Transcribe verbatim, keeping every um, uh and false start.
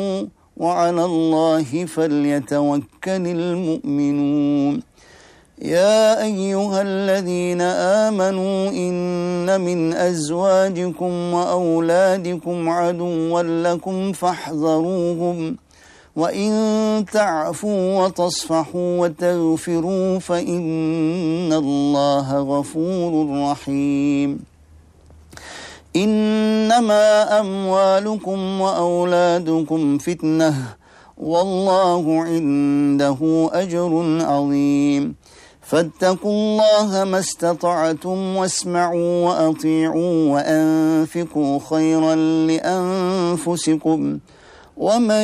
وعلى الله فليتوكل المؤمنون يا أيها الذين آمنوا إن من أزواجكم وأولادكم عدوا لكم فاحذروهم وإن تعفوا وتصفحوا وتغفروا فإن الله غفور رحيم إنما أموالكم وأولادكم فتنة والله عنده أجر عظيم فاتقوا الله ما استطعتم واسمعوا وأطيعوا وأنفقوا خيرا لأنفسكم ومن